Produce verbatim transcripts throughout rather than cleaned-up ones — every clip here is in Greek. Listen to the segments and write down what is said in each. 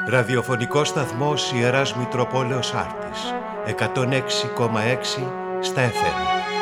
Ραδιοφωνικός σταθμός Ιεράς Μητροπόλεως Άρτης, εκατόν έξι κόμμα έξι στα εφ εμ.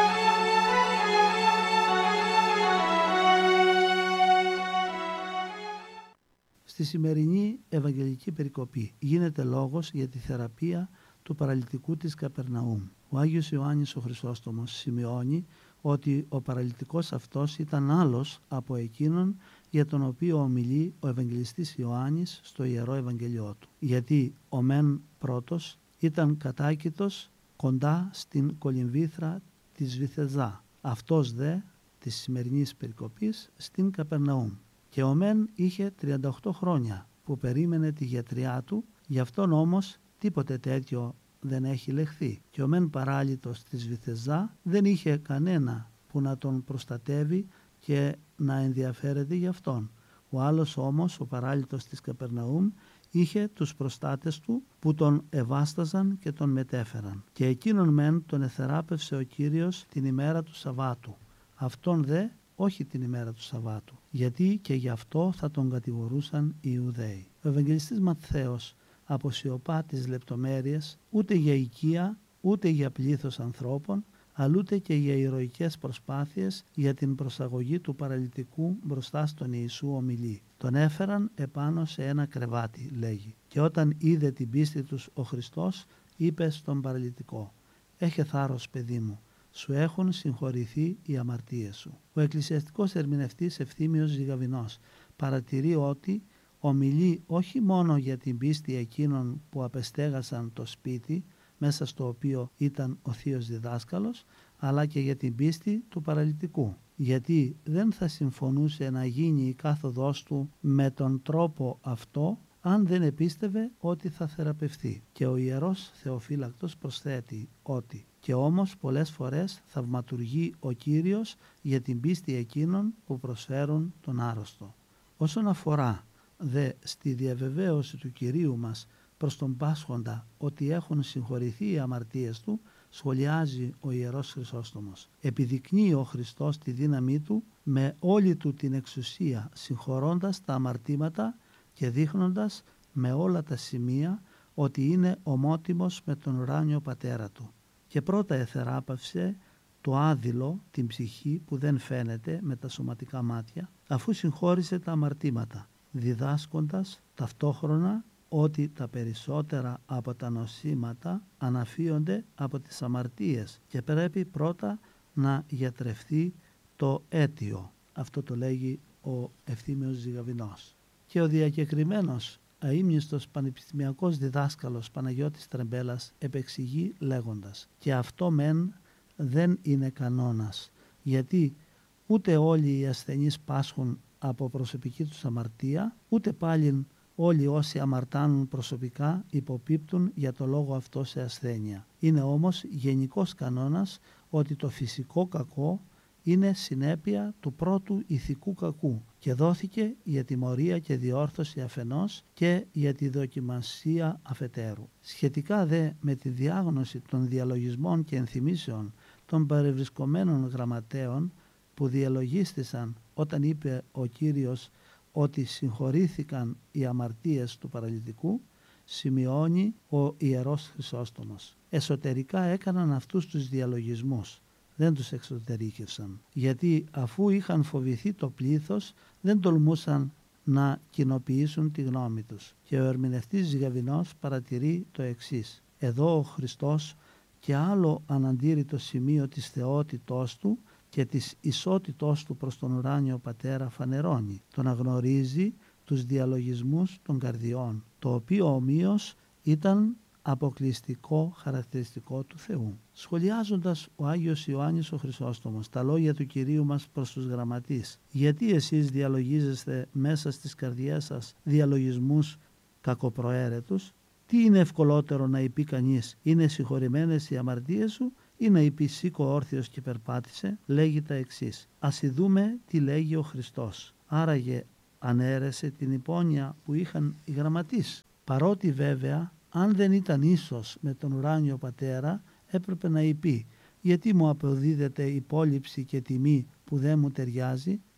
Στη σημερινή Ευαγγελική περικοπή γίνεται λόγος για τη θεραπεία του παραλυτικού της Καπερναούμ. Ο Άγιος Ιωάννης ο Χρυσόστομος σημειώνει ότι ο παραλυτικός αυτός ήταν άλλος από εκείνον για τον οποίο ομιλεί ο Ευαγγελιστής Ιωάννης στο Ιερό Ευαγγελιό του. Γιατί ο μεν πρώτος ήταν κατάκητος κοντά στην κολυμβήθρα της Βηθεζά, αυτός δε της σημερινής περικοπής στην Καπερναούμ. Και ο μεν είχε τριάντα οκτώ χρόνια που περίμενε τη γιατριά του, γι' αυτόν όμως τίποτε τέτοιο δεν έχει λεχθεί. Και ο μεν παράλυτος της Βηθεζά δεν είχε κανένα που να τον προστατεύει και να ενδιαφέρεται γι' αυτόν. Ο άλλος όμως, ο παράλυτος της Καπερναούμ, είχε τους προστάτες του που τον ευάσταζαν και τον μετέφεραν. Και εκείνον μεν τον εθεράπευσε ο Κύριος την ημέρα του Σαββάτου. Αυτόν δε όχι την ημέρα του Σαββάτου, γιατί και γι' αυτό θα τον κατηγορούσαν οι Ιουδαίοι. Ο Ευαγγελιστής Ματθαίος αποσιωπά τις λεπτομέρειες ούτε για οικία, ούτε για πλήθος ανθρώπων, αλλά ούτε και για ηρωικές προσπάθειες για την προσαγωγή του παραλυτικού μπροστά στον Ιησού ομιλεί. Τον έφεραν επάνω σε ένα κρεβάτι, λέγει. Και όταν είδε την πίστη τους ο Χριστός, είπε στον παραλυτικό: «Έχε θάρρος, παιδί μου, σου έχουν συγχωρηθεί οι αμαρτίες σου». Ο εκκλησιαστικός ερμηνευτής Ευθύμιος Ζυγαβηνός παρατηρεί ότι ομιλεί όχι μόνο για την πίστη εκείνων που απεστέγασαν το σπίτι μέσα στο οποίο ήταν ο θείος διδάσκαλος, αλλά και για την πίστη του παραλυτικού. Γιατί δεν θα συμφωνούσε να γίνει η κάθοδός του με τον τρόπο αυτό αν δεν επίστευε ότι θα θεραπευθεί. Και ο Ιερός Θεοφύλακτος προσθέτει ότι «και όμως πολλές φορές θαυματουργεί ο Κύριος για την πίστη εκείνων που προσφέρουν τον άρρωστο». Όσον αφορά δε στη διαβεβαίωση του Κυρίου μας προς τον Πάσχοντα ότι έχουν συγχωρηθεί οι αμαρτίες του, σχολιάζει ο Ιερός Χρυσόστομος. Επιδεικνύει ο Χριστός τη δύναμή του με όλη του την εξουσία, συγχωρώντας τα αμαρτήματα και δείχνοντας με όλα τα σημεία ότι είναι ομότιμος με τον ουράνιο πατέρα του. Και πρώτα εθεράπευσε το άδειλο, την ψυχή που δεν φαίνεται με τα σωματικά μάτια, αφού συγχώρησε τα αμαρτήματα, διδάσκοντας ταυτόχρονα ότι τα περισσότερα από τα νοσήματα αναφύονται από τις αμαρτίες και πρέπει πρώτα να γιατρευτεί το αίτιο. Αυτό το λέγει ο Ευθύμιος Ζυγαβηνός. Και ο διακεκριμένος αείμνηστος πανεπιστημιακός διδάσκαλος Παναγιώτης Τρεμπέλας επεξηγεί λέγοντας: «Και αυτό μεν δεν είναι κανόνας, γιατί ούτε όλοι οι ασθενείς πάσχουν από προσωπική τους αμαρτία, ούτε πάλιν όλοι όσοι αμαρτάνουν προσωπικά υποπίπτουν για το λόγο αυτό σε ασθένεια. Είναι όμως γενικός κανόνας ότι το φυσικό κακό είναι συνέπεια του πρώτου ηθικού κακού και δόθηκε για τιμωρία και διόρθωση αφενός και για τη δοκιμασία αφετέρου. Σχετικά δε με τη διάγνωση των διαλογισμών και ενθυμίσεων των παρευρισκομένων γραμματέων που διαλογίστησαν όταν είπε ο Κύριος ότι συγχωρήθηκαν οι αμαρτίες του παραλυτικού, σημειώνει ο Ιερός Χρυσόστομος. Εσωτερικά έκαναν αυτούς τους διαλογισμούς, δεν τους εξωτερήκευσαν, γιατί αφού είχαν φοβηθεί το πλήθος δεν τολμούσαν να κοινοποιήσουν τη γνώμη τους. Και ο ερμηνευτής Ζυγαβηνός παρατηρεί το εξής: εδώ ο Χριστός και άλλο αναντήρητο σημείο της θεότητός του και της ισότητός του προς τον ουράνιο Πατέρα φανερώνει. Τον αγνωρίζει τους διαλογισμούς των καρδιών, το οποίο ομοίως ήταν αποκλειστικό χαρακτηριστικό του Θεού. Σχολιάζοντας ο Άγιος Ιωάννης ο Χρυσόστομος τα λόγια του Κυρίου μας προς τους γραμματείς: «Γιατί εσείς διαλογίζεστε μέσα στις καρδιές σας διαλογισμούς κακοπροαίρετους? Τι είναι ευκολότερο να είπε κανείς, είναι συγχωρημένες οι αμαρτίες σου, ή να είπε σήκω όρθιος και περπάτησε?» Λέγει τα εξής: «Ας ειδούμε τι λέγει ο Χριστός». Άραγε ανέρεσε την υπόνοια που είχαν οι γραμματείς. Παρότι βέβαια αν δεν ήταν ίσος με τον ουράνιο Πατέρα, έπρεπε να είπε: «Γιατί μου αποδίδεται υπόλοιψη και τιμή που δεν μου ταιριάζει?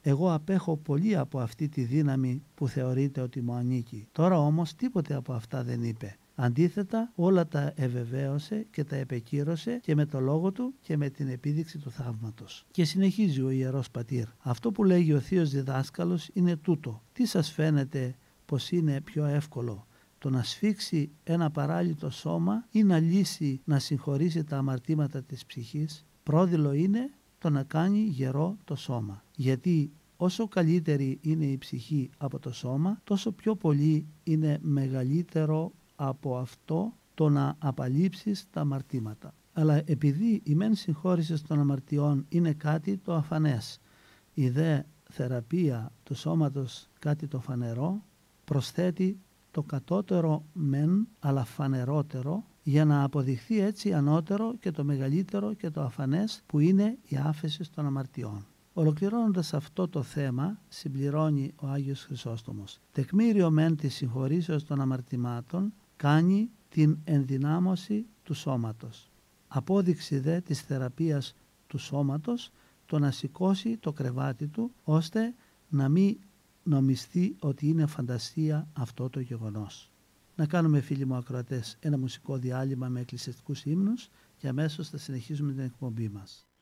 Εγώ απέχω πολύ από αυτή τη δύναμη που θεωρείται ότι μου ανήκει. Τώρα όμως τίποτε από αυτά δεν είπε. Αντίθετα, όλα τα ευεβαίωσε και τα επεκύρωσε και με το λόγο του και με την επίδειξη του θαύματος. Και συνεχίζει ο Ιερός Πατήρ. Αυτό που λέγει ο Θείος Διδάσκαλος είναι τούτο. Τι σας φαίνεται πως είναι πιο εύκολο, το να σφίξει ένα παράλυτο σώμα ή να λύσει, να συγχωρήσει τα αμαρτήματα της ψυχής? Πρόδειλο είναι το να κάνει γερό το σώμα. Γιατί όσο καλύτερη είναι η ψυχή από το σώμα, τόσο πιο πολύ είναι μεγαλύτερο από αυτό το να απαλείψεις τα αμαρτήματα. Αλλά επειδή η μεν συγχώρηση των αμαρτιών είναι κάτι το αφανές, η δε θεραπεία του σώματος κάτι το φανερό, προσθέτει το κατώτερο μεν αλλά φανερότερο, για να αποδειχθεί έτσι ανώτερο και το μεγαλύτερο και το αφανές που είναι η άφεση των αμαρτιών. Ολοκληρώνοντας αυτό το θέμα, συμπληρώνει ο Άγιος Χρυσόστομος. Τεκμήριο μεν της συγχωρήσεως των αμαρτημάτων κάνει την ενδυνάμωση του σώματος. Απόδειξη δε της θεραπείας του σώματος το να σηκώσει το κρεβάτι του, ώστε να μην νομιστεί ότι είναι φαντασία αυτό το γεγονός. Να κάνουμε, φίλοι μου ακροατές, ένα μουσικό διάλειμμα με εκκλησιαστικούς ύμνους και αμέσως θα συνεχίσουμε την εκπομπή μας.